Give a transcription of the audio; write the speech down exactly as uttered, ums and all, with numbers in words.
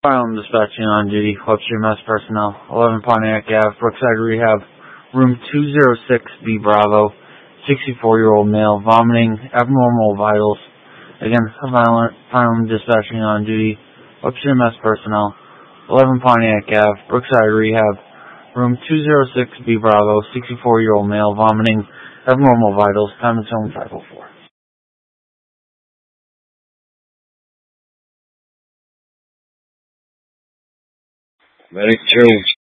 I'm dispatching on duty, Webster Mass personnel, eleven Pontiac Avenue, Brookside Rehab, room two oh six B Bravo, sixty-four-year-old male, vomiting, abnormal vitals. Again, violent, I'm dispatching on duty, Webster Mass personnel, eleven Pontiac Avenue, Brookside Rehab, room two oh six B Bravo, sixty-four-year-old male, vomiting, abnormal vitals, time is home five oh four. Medic two.